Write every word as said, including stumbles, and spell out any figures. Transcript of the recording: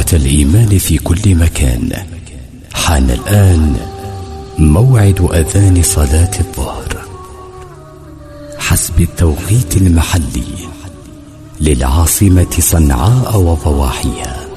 الإيمان في كل مكان. حان الآن موعد أذان صلاة الظهر حسب التوقيت المحلي للعاصمة صنعاء وضواحيها.